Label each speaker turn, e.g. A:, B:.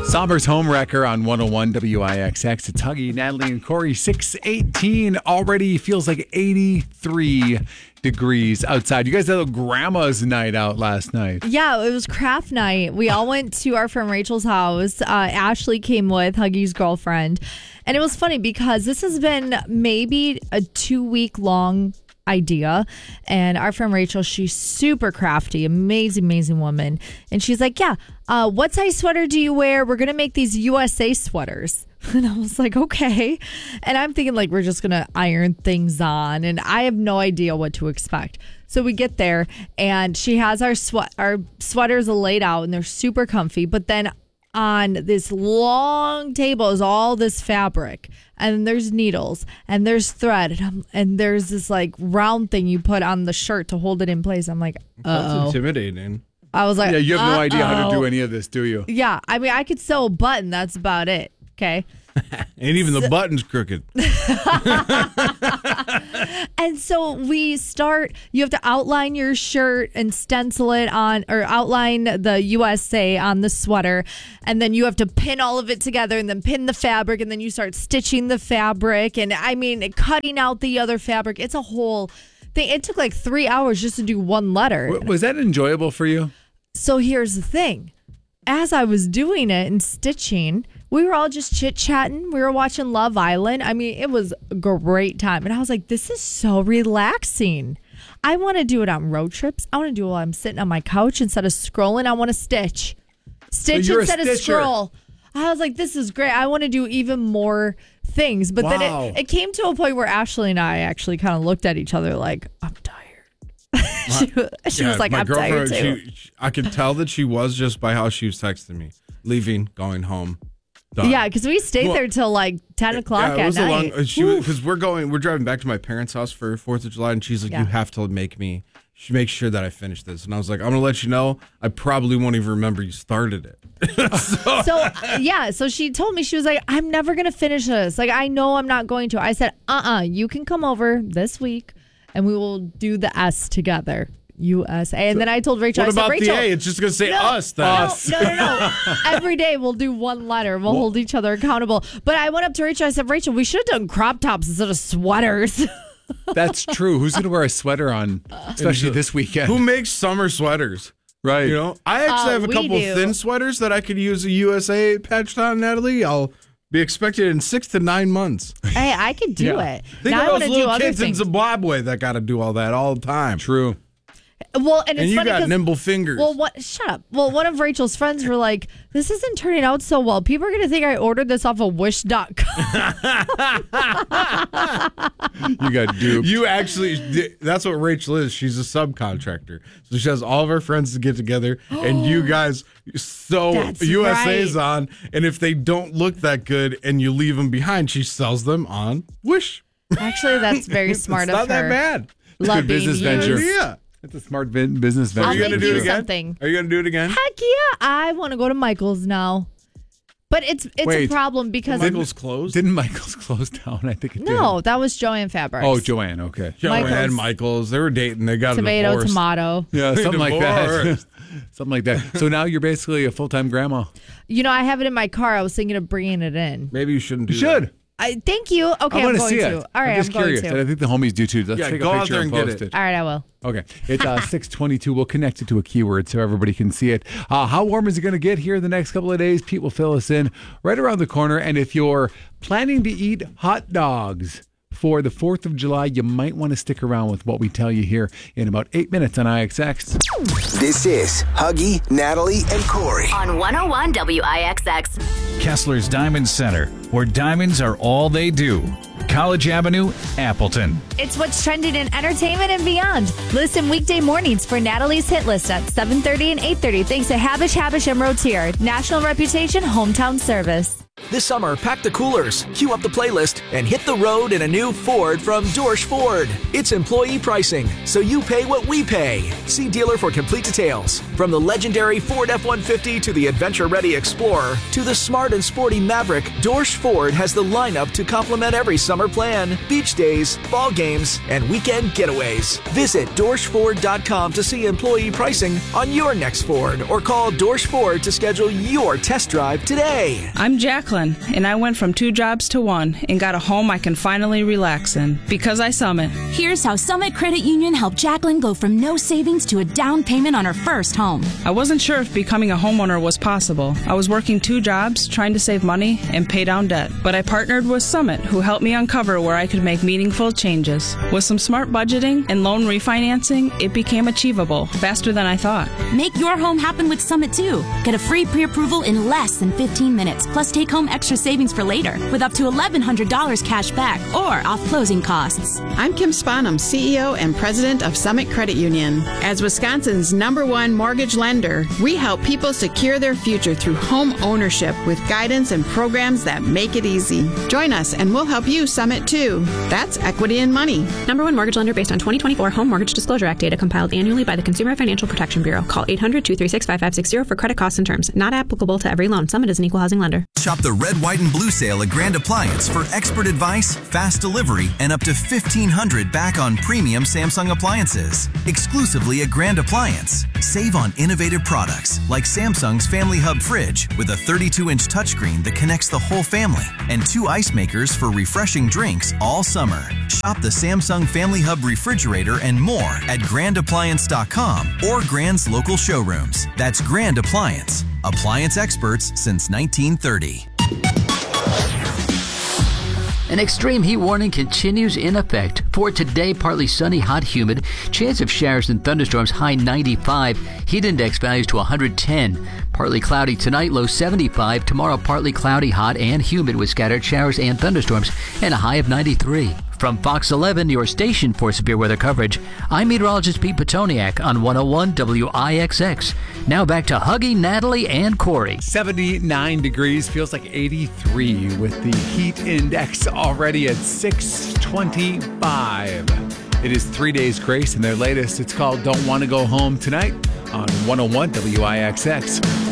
A: Somber's Homewrecker on 101 WIXX. It's Huggy, Natalie, and Corey. 6:18 already feels like 83 degrees outside. You guys had a grandma's night out last night.
B: Yeah, it was craft night. We all went to our friend Rachel's house. Ashley came with, Huggy's girlfriend. And it was funny because this has been maybe a 2-week long idea. And our friend Rachel, she's super crafty, amazing woman. And she's like, yeah, what size sweater do you wear? We're going to make these USA sweaters. And I was like, okay. And I'm thinking like we're just going to iron things on. And I have no idea what to expect. So we get there and she has our sweaters laid out and they're super comfy. But then on this long table is all this fabric, and there's needles and there's thread and there's this like round thing you put on the shirt to hold it in place. I'm like,
C: that's intimidating.
B: I was like,
A: yeah, you have no idea how to do any of this, do you?
B: Yeah, I mean, I could sew a button. That's about it. Okay.
C: Ain't even the button's crooked.
B: And so we start, you have to outline your shirt and stencil it on, or outline the USA on the sweater. And then you have to pin all of it together and then pin the fabric. And then you start stitching the fabric. And I mean, cutting out the other fabric. It's a whole thing. It took like 3 hours just to do one letter.
A: Was that enjoyable for you?
B: So here's the thing. As I was doing it and stitching, we were all just chit-chatting. We were watching Love Island. I mean, it was a great time. And I was like, this is so relaxing. I want to do it on road trips. I want to do it while I'm sitting on my couch. Instead of scrolling, I want to stitch. Stitch instead of scroll. I was like, this is great. I want to do even more things. But then it came to a point where Ashley and I actually kind of looked at each other like, I'm tired. she was like, I'm tired too.
C: I could tell that she was just by how she was texting me. Leaving, going home. Done.
B: Yeah, because we stayed there till like 10 o'clock at night.
C: Because we're driving back to my parents' house for 4th of July, and she's like, you have to make sure that I finish this. And I was like, I'm going to let you know, I probably won't even remember you started it.
B: So she told me, she was like, I'm never going to finish this. Like, I know I'm not going to. I said, you can come over this week, and we will do the S together. USA. And then I told Rachel,
C: what about
B: Rachel,
C: the A? It's just going to say us.
B: No. Every day we'll do one letter. We'll hold each other accountable. But I went up to Rachel. I said, Rachel, we should have done crop tops instead of sweaters.
A: That's true. Who's going to wear a sweater on, especially this weekend?
C: Who makes summer sweaters?
A: Right.
C: You know, I actually have a couple thin sweaters that I could use a USA patched on, Natalie. I'll be expected in 6 to 9 months.
B: Hey, I could do it.
C: Think
B: now
C: of those little kids in Zimbabwe that got to do all that all the time.
A: True.
B: Well, and it's
C: you
B: funny
C: got nimble fingers.
B: Well, shut up. Well, one of Rachel's friends were like, this isn't turning out so well. People are going to think I ordered this off of Wish.com.
A: You got duped.
C: You actually, that's what Rachel is. She's a subcontractor. So she has all of her friends to get together, and you guys sew USA's on. And if they don't look that good and you leave them behind, she sells them on Wish.
B: Actually, that's very smart of her.
C: It's not that bad.
A: It's a good business venture.
C: Yeah.
A: It's a smart business venture.
C: Are you going to do it again?
B: Something.
C: Are you going to do it again?
B: Heck yeah. I want to go to Michael's now. But it's a problem because...
C: Michael's closed?
A: Didn't Michael's close down? I think it did.
B: No, that was Joanne Fabrics.
A: Oh, Joanne, okay.
C: Joanne, Michael's. They were dating. They got
B: tomato,
C: a divorce.
B: tomato.
A: Yeah, something like that. Something like that. So now you're basically a full-time grandma.
B: You know, I have it in my car. I was thinking of bringing it in.
C: Maybe you shouldn't do that.
A: You should.
B: Thank you. Okay,
A: I'm
B: going
A: see
B: to.
A: It.
B: All right,
A: I'm just curious.
B: going to.
A: And I think the homies do too. Let's take
C: go
A: a
C: out
A: picture
C: there
A: and
C: and
A: post
C: get
A: it.
B: All right, I will.
A: Okay. It's 6:22. We'll connect it to a keyword so everybody can see it. How warm is it going to get here the next couple of days? Pete will fill us in right around the corner. And if you're planning to eat hot dogs for the 4th of July, you might want to stick around with what we tell you here in about 8 minutes on IXX.
D: This is Huggy, Natalie, and Corey
E: on 101 WIXX.
F: Kessler's Diamond Center, where diamonds are all they do. College Avenue, Appleton.
B: It's what's trending in entertainment and beyond. Listen weekday mornings for Natalie's Hit List at 7:30 and 8:30. Thanks to Habish and Rotier. National reputation, hometown service.
G: This summer, pack the coolers, cue up the playlist, and hit the road in a new Ford from Dorsch Ford. It's employee pricing, so you pay what we pay. See dealer for complete details. From the legendary Ford F-150 to the adventure-ready Explorer to the smart and sporty Maverick, Dorsch Ford has the lineup to complement every summer plan. Beach days, ball games, and weekend getaways. Visit DorschFord.com to see employee pricing on your next Ford or call Dorsch Ford to schedule your test drive today.
H: I'm Jacqueline, and I went from 2 jobs to 1 and got a home I can finally relax in because I Summit.
I: Here's how Summit Credit Union helped Jacqueline go from no savings to a down payment on her first home.
H: I wasn't sure if becoming a homeowner was possible. I was working 2 jobs, trying to save money and pay down debt. But I partnered with Summit, who helped me uncover where I could make meaningful changes. With some smart budgeting and loan refinancing, it became achievable faster than I thought.
I: Make your home happen with Summit too. Get a free pre-approval in less than 15 minutes, plus take home extra savings for later with up to $1,100 cash back or off closing costs.
J: I'm Kim Spanum, CEO and President of Summit Credit Union. As Wisconsin's #1 mortgage lender, we help people secure their future through home ownership with guidance and programs that make it easy. Join us and we'll help you Summit too. That's equity in money.
K: #1 mortgage lender based on 2024 Home Mortgage Disclosure Act data compiled annually by the Consumer Financial Protection Bureau. Call 800-236-5560 for credit costs and terms. Not applicable to every loan. Summit is an equal housing lender.
L: Shop the Red, White, and Blue sale at Grand Appliance for expert advice, fast delivery, and up to $1,500 back on premium Samsung appliances. Exclusively at Grand Appliance. Save on innovative products like Samsung's Family Hub fridge with a 32-inch touchscreen that connects the whole family and 2 ice makers for refreshing drinks all summer. Shop the Samsung Family Hub refrigerator and more at grandappliance.com or Grand's local showrooms. That's Grand Appliance. Appliance experts since 1930.
M: An extreme heat warning continues in effect. For today, partly sunny, hot, humid. Chance of showers and thunderstorms, high 95. Heat index values to 110. Partly cloudy tonight, low 75. Tomorrow, partly cloudy, hot, and humid with scattered showers and thunderstorms, and a high of 93. From Fox 11, your station for severe weather coverage, I'm meteorologist Pete Petoniak on 101 WIXX. Now back to Huggy, Natalie, and Corey.
A: 79 degrees, feels like 83 with the heat index already at 625. It is 3 Days Grace and their latest. It's called Don't Want to Go Home Tonight on 101 WIXX.